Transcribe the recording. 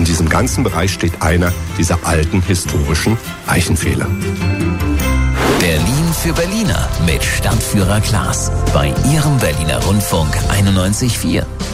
in diesem ganzen Bereich steht einer dieser alten historischen Eichenpfähle. Berlin für Berliner mit Stadtführer Klaas bei Ihrem Berliner Rundfunk 91.4.